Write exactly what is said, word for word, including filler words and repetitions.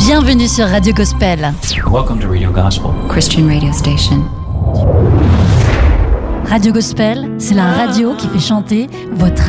Bienvenue sur Radio Gospel. Welcome to Radio Gospel, Christian radio station. Radio Gospel, c'est la radio qui fait chanter votre